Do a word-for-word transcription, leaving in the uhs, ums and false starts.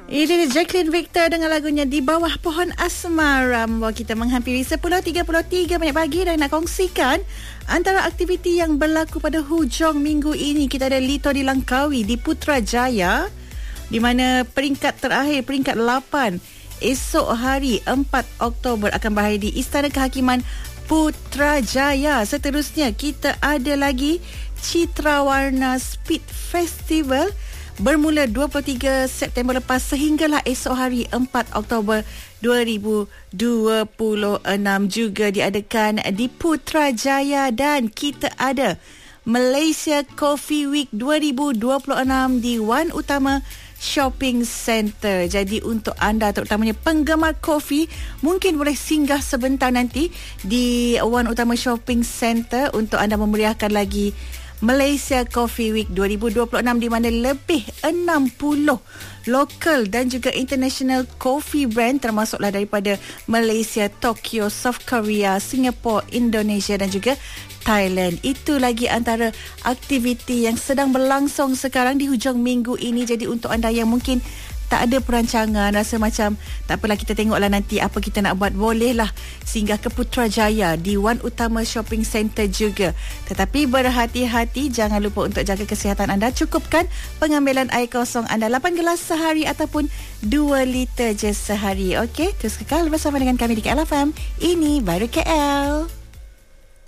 Ini dia Jacqueline Victor dengan lagunya Di Bawah Pohon Asmara. Membawa kita menghampiri sepuluh tiga puluh tiga minit pagi dan nak kongsikan antara aktiviti yang berlaku pada hujung minggu ini. Kita ada Lito di Langkawi di Putrajaya, di mana peringkat terakhir, peringkat lapan, esok hari empat Oktober akan berakhir di Istana Kehakiman Putrajaya. Seterusnya kita ada lagi Citra Warna Speed Festival bermula dua puluh tiga September lepas sehinggalah esok hari empat Oktober dua ribu dua puluh enam juga diadakan di Putrajaya. Dan kita ada Malaysia Coffee Week dua ribu dua puluh enam di Wan Utama Shopping Centre. Jadi untuk anda terutamanya penggemar kopi, mungkin boleh singgah sebentar nanti di Wan Utama Shopping Centre untuk anda memeriahkan lagi Malaysia Coffee Week dua ribu dua puluh enam, di mana lebih enam puluh lokal dan juga international coffee brand termasuklah daripada Malaysia, Tokyo, South Korea, Singapore, Indonesia dan juga Thailand. Itu lagi antara aktiviti yang sedang berlangsung sekarang di hujung minggu ini. Jadi untuk anda yang mungkin tak ada perancangan, rasa macam tak apalah, kita tengoklah nanti apa kita nak buat, bolehlah singgah ke Putrajaya di Wan Utama Shopping Centre juga. Tetapi berhati-hati, jangan lupa untuk jaga kesihatan anda. Cukupkan pengambilan air kosong anda lapan gelas sehari ataupun dua liter je sehari. Okey, terus kekal bersama dengan kami di K L F M. Ini baru K L.